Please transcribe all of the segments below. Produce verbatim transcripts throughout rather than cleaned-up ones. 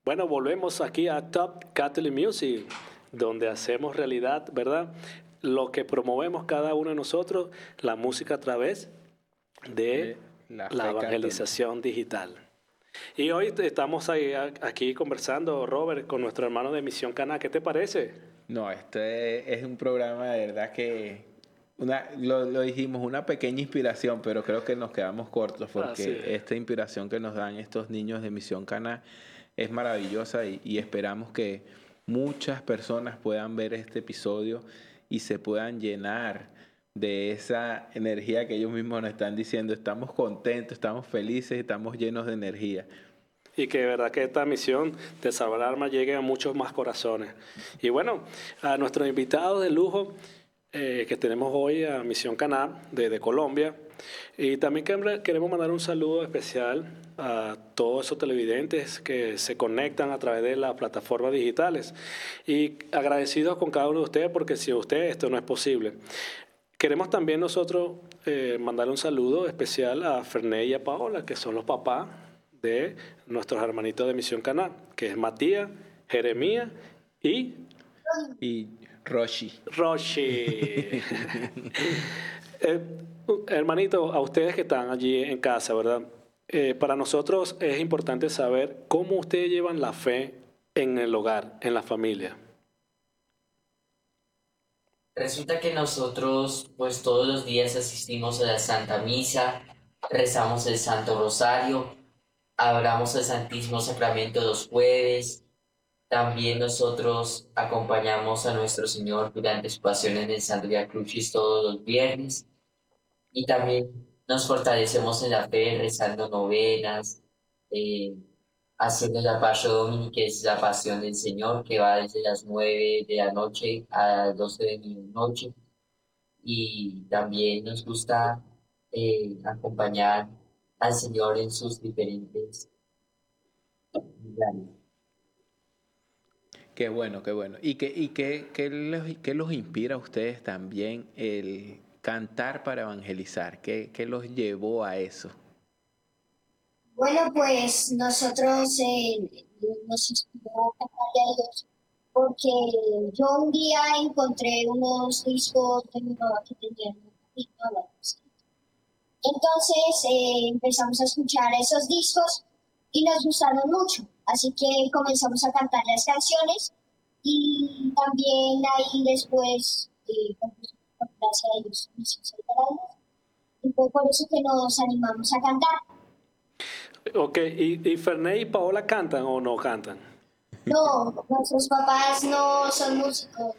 Bueno, volvemos aquí a Top Catholic Music, donde hacemos realidad, ¿verdad? Lo que promovemos cada uno de nosotros, la música a través de de la la fe católica. evangelización digital. Y hoy te- estamos ahí, a- aquí conversando, Robert, con nuestro hermano de Misión Cana. ¿Qué te parece? No, este es un programa de verdad que una, lo, lo dijimos, una pequeña inspiración, pero creo que nos quedamos cortos Así porque es. esta inspiración que nos dan estos niños de Misión Cana es maravillosa y, y esperamos que muchas personas puedan ver este episodio y se puedan llenar de esa energía que ellos mismos nos están diciendo. Estamos contentos, estamos felices, estamos llenos de energía. Y que de verdad que esta misión de salvar almas llegue a muchos más corazones. Y bueno, a nuestros invitados de lujo eh, que tenemos hoy a Misión Caná de, de Colombia. Y también queremos queremos mandar un saludo especial a todos esos televidentes que se conectan a través de las plataformas digitales. Y agradecidos con cada uno de ustedes porque sin ustedes esto no es posible. Queremos también nosotros eh, mandar un saludo especial a Ferné y a Paola, que son los papás de nuestros hermanitos de Misión Caná, que es Matías, Jeremías y Y Roshi. Roshi. Eh, hermanito, a ustedes que están allí en casa, ¿verdad? Eh, para nosotros es importante saber cómo ustedes llevan la fe en el hogar, en la familia. Resulta que nosotros, pues todos los días asistimos a la Santa Misa, rezamos el Santo Rosario, adoramos el Santísimo Sacramento los jueves. También nosotros acompañamos a nuestro Señor durante su pasión en el Santo Via Crucis todos los viernes. Y también nos fortalecemos en la fe rezando novenas, eh, haciendo la Passion Domini, que es la pasión del Señor, que va desde las nueve de la noche a las doce de la noche. Y también nos gusta eh, acompañar al Señor en sus diferentes lugares. Qué bueno, qué bueno. ¿Y qué, y qué, qué los, qué los inspira a ustedes también el cantar para evangelizar? ¿Qué, qué los llevó a eso? Bueno, pues nosotros eh, nos inspiró a cantarle a Dios porque yo un día encontré unos discos de mi mamá que tenían un poquito de la música. Entonces eh, empezamos a escuchar esos discos y nos gustaron mucho. Así que comenzamos a cantar las canciones y también ahí después eh, compusimos por gracia de Dios Misión Salvador. Y fue por eso que nos animamos a cantar. Ok, ¿y, y Ferné y Paola cantan o no cantan? No, nuestros papás no son músicos.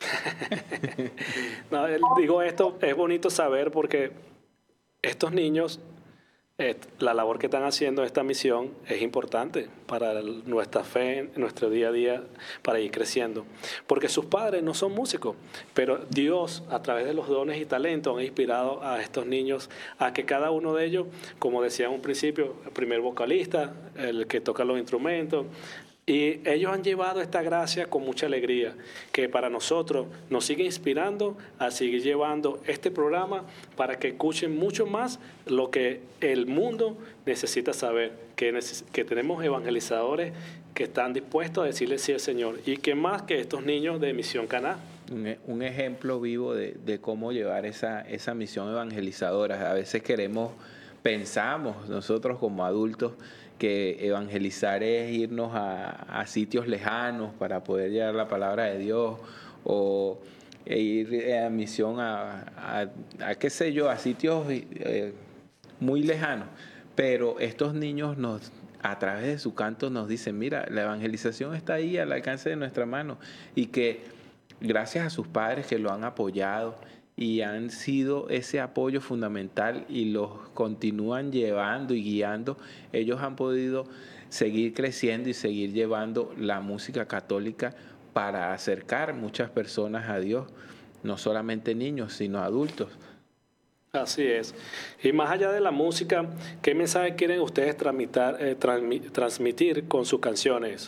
No, el- digo esto, es bonito saber porque estos niños, eh, la labor que están haciendo, esta misión, es importante para el- nuestra fe, en nuestro día a día, para ir creciendo. Porque sus padres no son músicos, pero Dios, a través de los dones y talentos, ha inspirado a estos niños a que cada uno de ellos, como decía en un principio, el primer vocalista, el que toca los instrumentos, y ellos han llevado esta gracia con mucha alegría, que para nosotros nos sigue inspirando a seguir llevando este programa para que escuchen mucho más lo que el mundo necesita saber, que, neces que tenemos evangelizadores que están dispuestos a decirle sí al Señor, y que más que estos niños de Misión Caná. Un, e- un ejemplo vivo de, de cómo llevar esa, esa misión evangelizadora. A veces queremos, pensamos nosotros como adultos que evangelizar es irnos a, a sitios lejanos para poder llevar la palabra de Dios o e ir a misión a, a, a qué sé yo, a sitios eh, muy lejanos. Pero estos niños nos, a través de su canto nos dicen, mira, la evangelización está ahí al alcance de nuestra mano y que gracias a sus padres que lo han apoyado y han sido ese apoyo fundamental y los continúan llevando y guiando, ellos han podido seguir creciendo y seguir llevando la música católica para acercar muchas personas a Dios, no solamente niños, sino adultos. Así es. Y más allá de la música, ¿qué mensaje quieren ustedes transmitir, eh, transmi transmitir con sus canciones?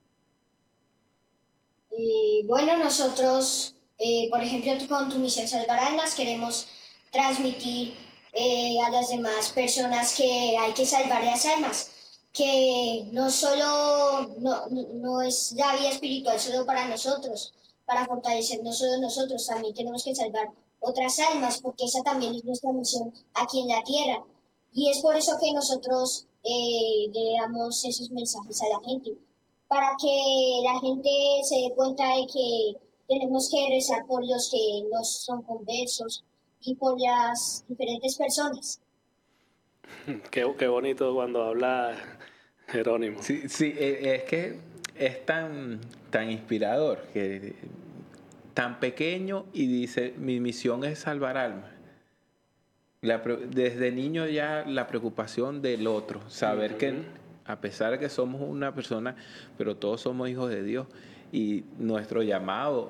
Y bueno, nosotros, eh, por ejemplo, con tu misión Salvar Almas queremos transmitir eh, a las demás personas que hay que salvar las almas, que no solo no, no, no es la vida espiritual solo para nosotros, para fortalecer no solo nosotros, también tenemos que salvar otras almas, porque esa también es nuestra misión aquí en la tierra. Y es por eso que nosotros eh, le damos esos mensajes a la gente, para que la gente se dé cuenta de que tenemos que rezar por los que no son conversos y por las diferentes personas. Qué, qué bonito cuando habla Jerónimo. Sí, sí, eh, es que es tan, tan inspirador, que tan pequeño y dice, mi misión es salvar almas. La pre- desde niño ya la preocupación del otro, saber Ujú. que a pesar de que somos una persona, pero todos somos hijos de Dios y nuestro llamado